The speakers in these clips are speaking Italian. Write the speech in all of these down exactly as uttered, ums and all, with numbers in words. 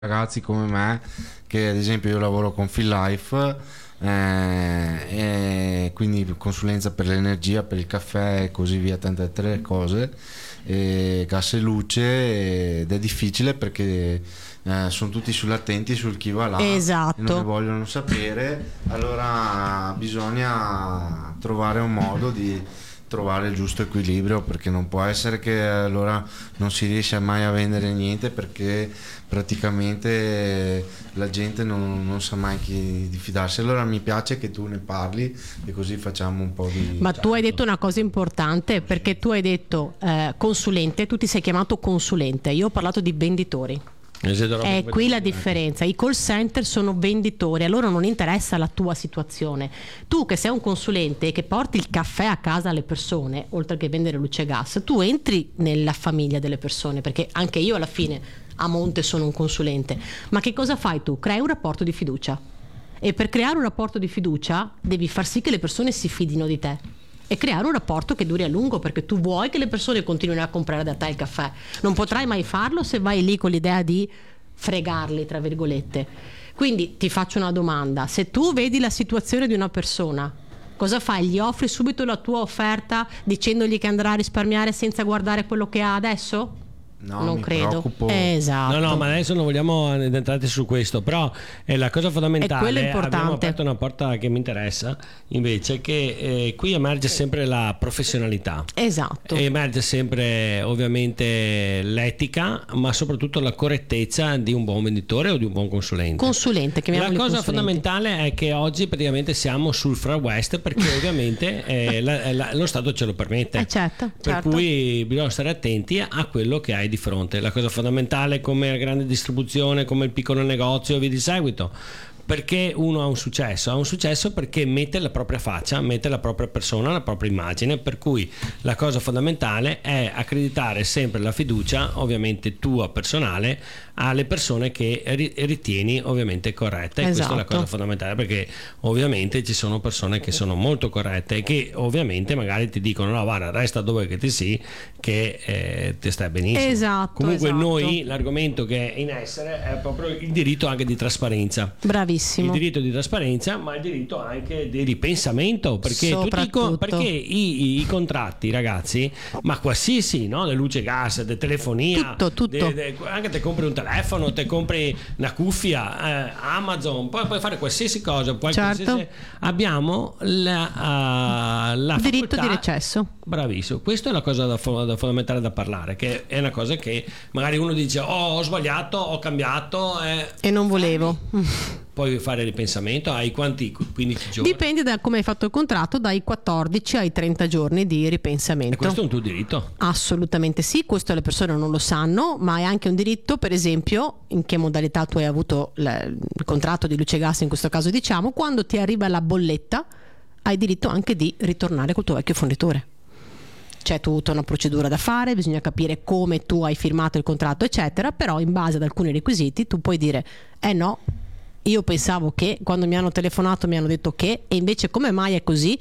ragazzi come me, che ad esempio io lavoro con FeelLife, eh, e quindi consulenza per l'energia, per il caffè e così via, tante altre cose, e gas e luce, ed è difficile perché eh, sono tutti sull'attenti sul chi va là, esatto, e non ne vogliono sapere. Allora bisogna trovare un modo di trovare il giusto equilibrio, perché non può essere che allora non si riesce mai a vendere niente, perché praticamente la gente non, non sa mai chi di fidarsi. Allora mi piace che tu ne parli e così facciamo un po' di... Ma tu hai detto una cosa importante, perché tu hai detto eh, consulente, tu ti sei chiamato consulente, io ho parlato di venditori. È qui la differenza. I call center sono venditori, a loro non interessa la tua situazione. Tu che sei un consulente e che porti il caffè a casa alle persone, oltre che vendere luce e gas, tu entri nella famiglia delle persone, perché anche io alla fine a monte sono un consulente. Ma che cosa fai tu? Crei un rapporto di fiducia, e per creare un rapporto di fiducia devi far sì che le persone si fidino di te e creare un rapporto che duri a lungo, perché tu vuoi che le persone continuino a comprare da te il caffè. Non potrai mai farlo se vai lì con l'idea di fregarli, tra virgolette. Quindi ti faccio una domanda: se tu vedi la situazione di una persona, cosa fai? Gli offri subito la tua offerta dicendogli che andrà a risparmiare senza guardare quello che ha adesso? No, non mi credo. preoccupo. Esatto. No, no, ma adesso non vogliamo entrare su questo, però è la cosa fondamentale. È quello importante. Abbiamo aperto una porta che mi interessa, invece, che eh, qui emerge sempre la professionalità. Esatto. Emerge sempre ovviamente l'etica, ma soprattutto la correttezza di un buon venditore o di un buon consulente. Consulente, La cosa fondamentale è che oggi praticamente siamo sul Far West, perché ovviamente eh, la, la, lo Stato ce lo permette. Eh certo, per certo. cui bisogna stare attenti a quello che hai di fronte. La cosa fondamentale, come la grande distribuzione, come il piccolo negozio e via di seguito. Perché uno ha un successo? Ha un successo perché mette la propria faccia, mette la propria persona, la propria immagine, per cui la cosa fondamentale è accreditare sempre la fiducia, ovviamente tua personale, alle persone che ritieni ovviamente corrette. Esatto. E questa è la cosa fondamentale, perché ovviamente ci sono persone che sono molto corrette e che ovviamente magari ti dicono: no, guarda, resta dove che ti sei, che eh, ti stai benissimo. Esatto. Comunque esatto. Noi l'argomento che è in essere è proprio il diritto anche di trasparenza. Bravissimo. Il diritto di trasparenza, ma il diritto anche di ripensamento, perché, tutti i, perché i, i, i contratti, ragazzi, ma qualsiasi, no? Le luce, gas, de telefonia, tutto, tutto. De, de, anche te compri un telefono, te compri una cuffia, eh, Amazon, poi puoi fare qualsiasi cosa, puoi certo. qualsiasi... abbiamo la, uh, la diritto facoltà... di recesso. Bravissimo, questa è la cosa da, da fondamentale da parlare, che è una cosa che magari uno dice: oh, ho sbagliato, ho cambiato eh. e non volevo. Puoi fare ripensamento, hai quanti? quindici giorni? Dipende da come hai fatto il contratto, dai quattordici ai trenta giorni di ripensamento. E questo è un tuo diritto? Assolutamente sì, questo le persone non lo sanno, ma è anche un diritto, per esempio, in che modalità tu hai avuto il contratto di luce e gas, in questo caso diciamo, quando ti arriva la bolletta hai diritto anche di ritornare col tuo vecchio fornitore. C'è tutta una procedura da fare, bisogna capire come tu hai firmato il contratto eccetera, però in base ad alcuni requisiti tu puoi dire: eh no, io pensavo che, quando mi hanno telefonato mi hanno detto che, e invece come mai è così?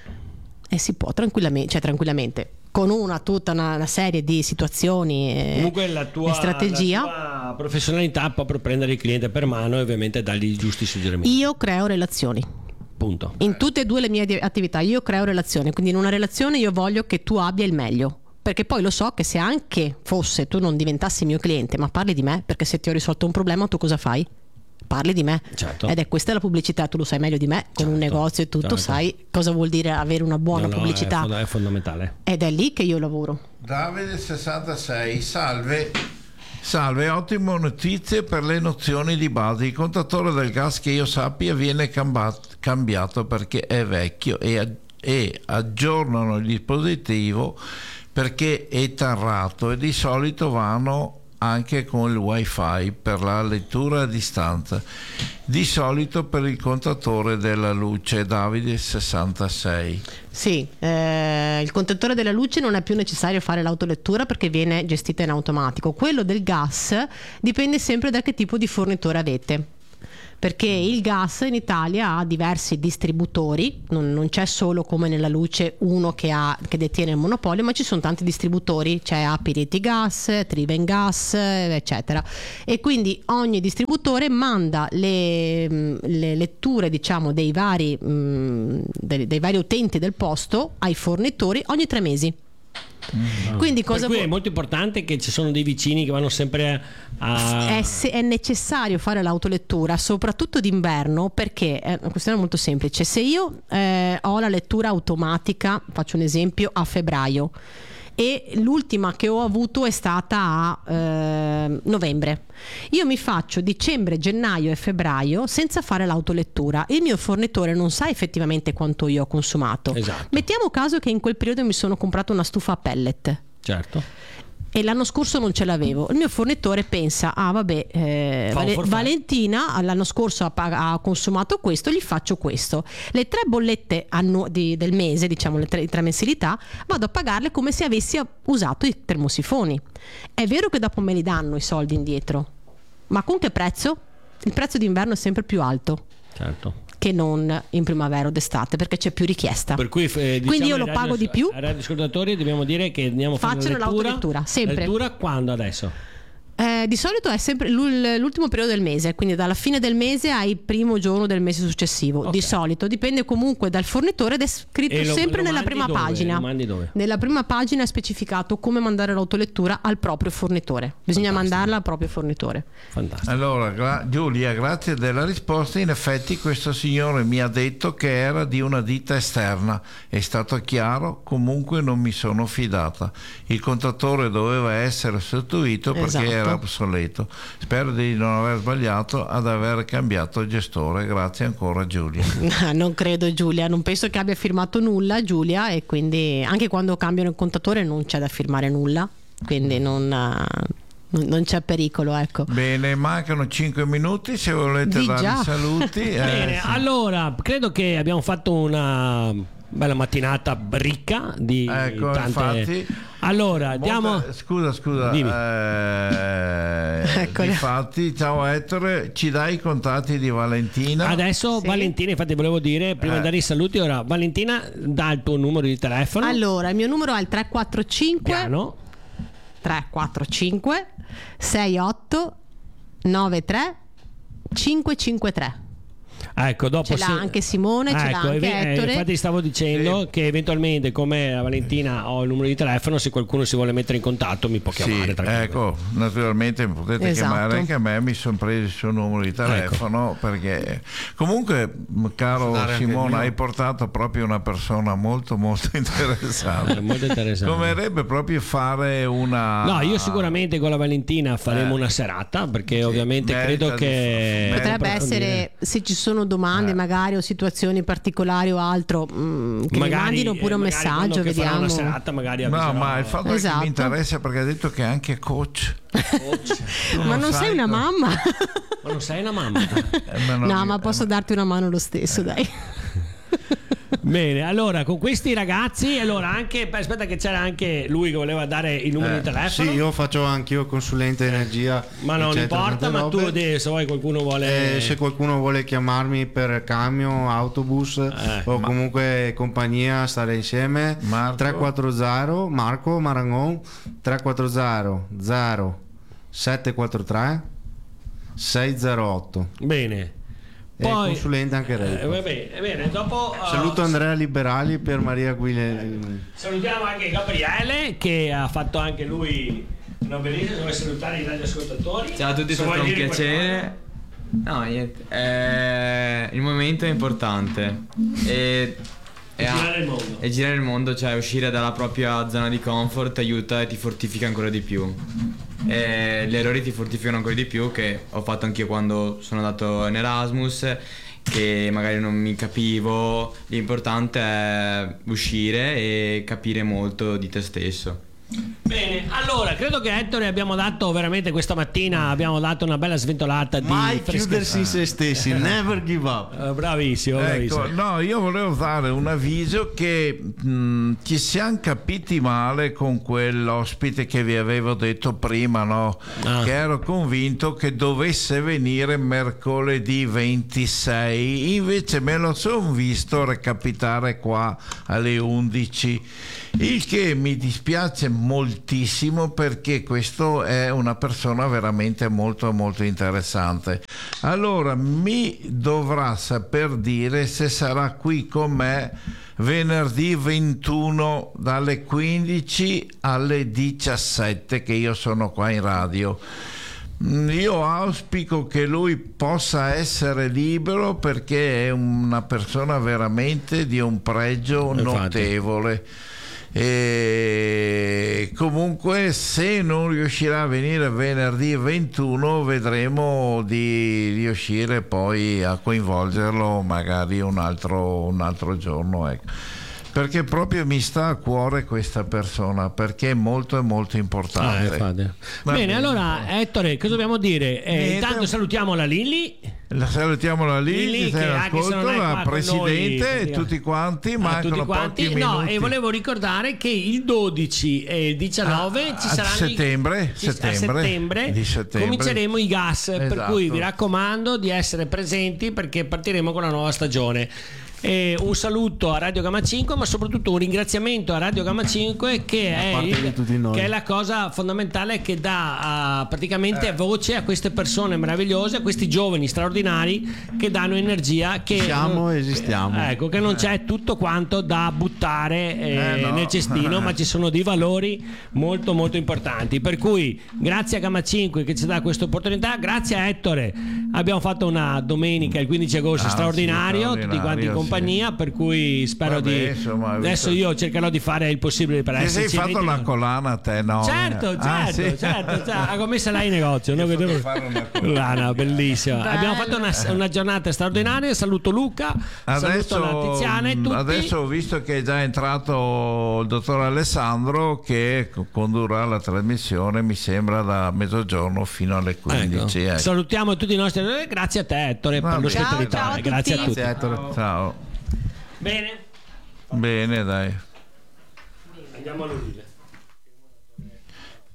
E si può tranquillamente, cioè tranquillamente, con una tutta una, una serie di situazioni e, comunque la tua, e strategia. La tua professionalità proprio prendere il cliente per mano e ovviamente dargli i giusti suggerimenti. Io creo relazioni. Punto. In tutte e due le mie attività io creo relazioni, quindi in una relazione io voglio che tu abbia il meglio, perché poi lo so che se anche fosse tu non diventassi mio cliente, ma parli di me, perché se ti ho risolto un problema tu cosa fai? Parli di me. Certo. Ed è questa la pubblicità, tu lo sai meglio di me, con certo, un negozio e tutto, certo. Sai cosa vuol dire avere una buona no, no, pubblicità. È, fond- è fondamentale. Ed è lì che io lavoro. Davide sessantasei, salve. Salve, ottime notizie per le nozioni di base. Il contatore del gas, che io sappia, viene cambiato, cambiato perché è vecchio, e, e aggiornano il dispositivo perché è tarrato, e di solito vanno anche con il wifi per la lettura a distanza, di solito per il contatore della luce. Davide sessantasei. Sì, eh, il contatore della luce non è più necessario fare l'autolettura perché viene gestita in automatico. Quello del gas dipende sempre da che tipo di fornitore avete. perché il gas in Italia ha diversi distributori, non, non c'è solo come nella luce uno che, ha, che detiene il monopolio, ma ci sono tanti distributori, c'è Apiriti Gas, Triven Gas, eccetera, e quindi ogni distributore manda le, le letture, diciamo, dei vari, mh, dei, dei vari utenti del posto ai fornitori ogni tre mesi. Mm. Quindi cosa per cui vu- è molto importante che ci sono dei vicini che vanno sempre a... È, se- è necessario fare l'autolettura, soprattutto d'inverno, perché è una questione molto semplice. Se io eh, ho la lettura automatica, faccio un esempio, a febbraio, e l'ultima che ho avuto è stata a eh, novembre, io mi faccio dicembre, gennaio e febbraio senza fare l'autolettura, il mio fornitore non sa effettivamente quanto io ho consumato. Esatto. Mettiamo caso che in quel periodo mi sono comprato una stufa a pellet, certo, e l'anno scorso non ce l'avevo, il mio fornitore pensa: ah vabbè, eh, Vale- Valentina l'anno scorso ha, pag- ha consumato questo, gli faccio questo, le tre bollette annu- di, del mese, diciamo le tre, tre mensilità, vado a pagarle come se avessi usato i termosifoni. È vero che dopo me li danno i soldi indietro, ma con che prezzo? Il prezzo d'inverno è sempre più alto, certo, che non in primavera o d'estate, perché c'è più richiesta. Per cui, eh, diciamo, quindi io lo radio, pago di più. Ai radioascoltatori dobbiamo dire che andiamo a fare Facciano l'autolettura sempre. Lettura quando adesso? Eh, di solito è sempre l'ultimo periodo del mese, quindi dalla fine del mese al primo giorno del mese successivo. Okay. Di solito dipende comunque dal fornitore ed è scritto lo, sempre lo nella prima dove? pagina. Lo mandi dove? Nella prima pagina è specificato come mandare l'autolettura al proprio fornitore. Bisogna Fantastico. mandarla al proprio fornitore. Fantastico. Allora, gra- Giulia, grazie della risposta. In effetti questo signore mi ha detto che era di una ditta esterna. È stato chiaro, comunque non mi sono fidata. Il contatore doveva essere sostituito perché Esatto. era obsoleto. Spero di non aver sbagliato ad aver cambiato gestore. Grazie ancora, Giulia. Non credo, Giulia, non penso che abbia firmato nulla, Giulia, e quindi anche quando cambiano il contatore non c'è da firmare nulla, quindi non, non c'è pericolo, ecco. Bene, mancano cinque minuti, se volete Di dare già. i saluti. Eh, Bene, sì. Allora credo che abbiamo fatto una bella mattinata ricca di Ecco, tante... infatti, allora molta- diamo scusa scusa Dimmi. eh, Eccola. infatti, ciao Ettore, ci dai i contatti di Valentina? adesso. Sì. Valentina, infatti volevo dire prima Eh. di dare i saluti, ora Valentina dà il tuo numero di telefono. Allora, il mio numero è il tre quattro cinque Piano. tre quattro cinque sei otto nove tre cinque cinque tre. Ecco, dopo Ce l'ha se- anche Simone, ce l'ha Ecco, anche eh, Ettore. infatti stavo dicendo Sì. che eventualmente, come a Valentina ho il numero di telefono, se qualcuno si vuole mettere in contatto mi può chiamare. Sì, tranquillamente. ecco, naturalmente potete Esatto. chiamare anche a me, mi sono preso il suo numero di telefono perché comunque, caro Posso dare anche il Simone, mio? hai portato proprio una persona molto molto interessante. Eh, molto interessante. Converrebbe proprio fare una... No, io sicuramente con la Valentina faremo Eh. una serata, perché ovviamente merita credo di- che merita Potrebbe essere, se ci sono domande Eh. magari o situazioni particolari o altro, mh, che mi mandino pure un eh, magari messaggio, quando che farà vediamo. una serata magari No, avviserò- ma il fatto è che Esatto. mi interessa perché ha detto che è anche coach. Tu Ma non sai sei una co- mamma? Ma non sei una mamma. Eh, ma non- No, ma posso eh, darti una mano lo stesso, dai. Bene, allora con questi ragazzi, allora anche aspetta che c'era anche lui che voleva dare il numero Eh, di telefono. Sì, io faccio anch'io consulente energia. Ma non eccetera, importa, tante ma tu robe. de- se vuoi qualcuno vuole Eh, se qualcuno vuole chiamarmi per camion, autobus Eh, o ma- comunque compagnia, stare insieme, Marco? tre quattro zero Marco Marangon tre quattro zero zero sette quattro tre sei zero otto. Bene. E Poi consulente anche eh, lei. va bene, bene, dopo uh, Saluto Andrea Liberali per Maria Guile. salutiamo anche Gabriele che ha fatto anche lui una bellissima, vuoi salutare i radioascoltatori? Ciao a tutti, è Se stato vuoi un dire piacere. No, niente. Eh, il momento è importante. E, E girare il mondo. E girare il mondo, cioè uscire dalla propria zona di comfort aiuta e ti fortifica ancora di più. E gli errori ti fortificano ancora di più, che ho fatto anch'io quando sono andato in Erasmus, che magari non mi capivo. L'importante è uscire e capire molto di te stesso. Bene, allora credo che Ettore abbiamo dato veramente questa mattina abbiamo dato una bella sventolata di mai freschezza. chiudersi in se stessi, never give up. Uh, bravissimo, bravissimo. Ecco, no, io volevo dare un avviso che mh, ci siamo capiti male con quell'ospite che vi avevo detto prima, no? Ah. Che ero convinto che dovesse venire mercoledì ventisei, invece me lo sono visto recapitare qua alle undici, il che mi dispiace moltissimo perché questo è una persona veramente molto molto interessante. Allora mi dovrà saper dire se sarà qui con me venerdì ventuno dalle quindici alle diciassette, che io sono qua in radio. Io auspico che lui possa essere libero perché è una persona veramente di un pregio Infatti. notevole. E comunque se non riuscirà a venire venerdì ventuno vedremo di riuscire poi a coinvolgerlo magari un altro, un altro giorno, ecco. Perché proprio mi sta a cuore questa persona, perché è molto molto importante. Ah, bene, bene, allora Ettore, cosa dobbiamo dire? Eh, intanto salutiamo la Lilli. La salutiamo la Lilli, Lilli che ascolto, la presidente e tutti quanti, ah, mancano tutti quanti. pochi No, minuti. e volevo ricordare che il dodici e il diciannove ah, ci saranno settembre, i, settembre, a settembre, di settembre cominceremo i gas, esatto. Per cui vi raccomando di essere presenti perché partiremo con la nuova stagione. E un saluto a Radio Gamma cinque, ma soprattutto un ringraziamento a Radio Gamma cinque che, è, il, che è la cosa fondamentale che dà uh, praticamente eh. voce a queste persone meravigliose, a questi giovani straordinari che danno energia, che siamo e esistiamo, eh, ecco, che non c'è tutto quanto da buttare eh, eh, no. nel cestino, ma ci sono dei valori molto molto importanti, per cui grazie a Gamma cinque che ci dà questa opportunità, grazie a Ettore, abbiamo fatto una domenica il quindici agosto ah, straordinario, sì, tutti quanti in compagnia, sì. Per cui spero Vabbè, di insomma, adesso io cercherò di fare il possibile per essere. Ti sei fatto la collana a te, no? Certo, certo, ah, sì? certo, certo. Come se l'hai in negozio, no? Devo Devo... fare una collana bellissima. Bello. Abbiamo fatto una, una giornata straordinaria. Saluto Luca, adesso, saluto la Tiziana e tutti. Adesso ho visto che è già entrato il dottor Alessandro che condurrà la trasmissione, mi sembra da mezzogiorno fino alle quindici. Ecco. Ecco. Salutiamo tutti i nostri, grazie a te Ettore per l'ospitalità. Grazie a tutti. Grazie, Ettore. Ciao. Bene. Bene, dai. Andiamo all'Urile.